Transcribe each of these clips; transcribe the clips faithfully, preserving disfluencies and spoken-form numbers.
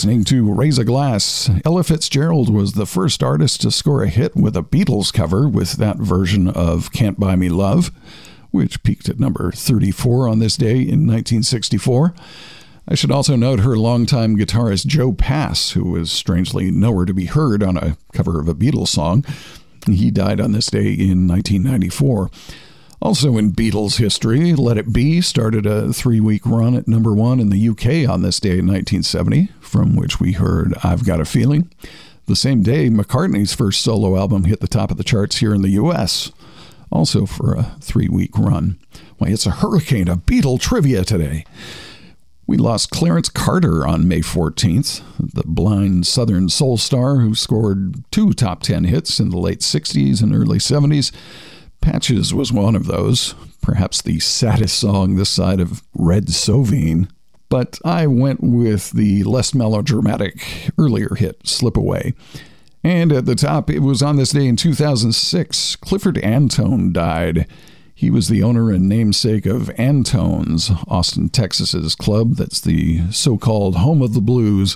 listening to Raise a Glass. Ella Fitzgerald was the first artist to score a hit with a Beatles cover with that version of Can't Buy Me Love, which peaked at number thirty-four on this day in nineteen sixty-four. I should also note her longtime guitarist Joe Pass, who was strangely nowhere to be heard on a cover of a Beatles song. He died on this day in nineteen ninety-four. Also in Beatles history, Let It Be started a three-week run at number one in the U K on this day in nineteen seventy, from which we heard I've Got a Feeling. The same day, McCartney's first solo album hit the top of the charts here in the U S, also for a three-week run. Why, it's a hurricane of Beatle trivia today. We lost Clarence Carter on May fourteenth, the blind Southern soul star who scored two top ten hits in the late sixties and early seventies. Patches was one of those, perhaps the saddest song this side of Red Sovine. But I went with the less melodramatic earlier hit, Slip Away. And at the top, it was on this day in two thousand six, Clifford Antone died. He was the owner and namesake of Antone's, Austin, Texas's club that's the so-called home of the blues.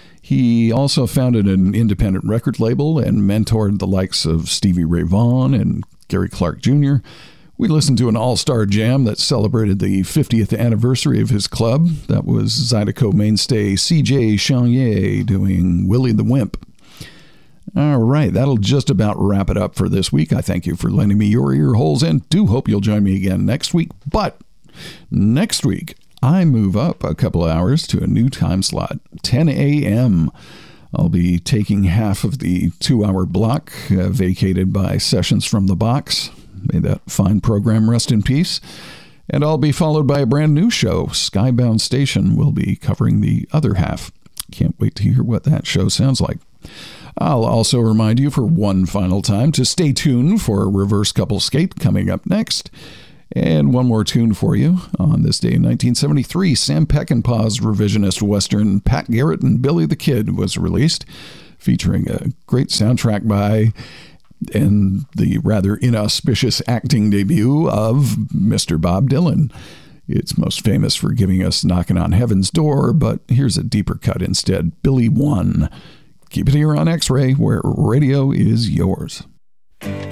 He also founded an independent record label and mentored the likes of Stevie Ray Vaughan and Gary Clark Junior We listened to an all-star jam that celebrated the fiftieth anniversary of his club. That was Zydeco mainstay C J Chenier doing Willie the Wimp. All right, that'll just about wrap it up for this week. I thank you for lending me your ear holes and do hope you'll join me again next week. But next week, I move up a couple of hours to a new time slot, ten a.m. I'll be taking half of the two-hour block uh, vacated by Sessions from the Box. May that fine program rest in peace. And I'll be followed by a brand new show. Skybound Station will be covering the other half. Can't wait to hear what that show sounds like. I'll also remind you for one final time to stay tuned for Reverse Couple Skate coming up next. And one more tune for you. On this day in nineteen seventy-three, Sam Peckinpah's revisionist western Pat Garrett and Billy the Kid was released, featuring a great soundtrack by and the rather inauspicious acting debut of Mister Bob Dylan. It's most famous for giving us Knocking on Heaven's Door, but here's a deeper cut instead, Billy One. Keep it here on X-Ray, where radio is yours.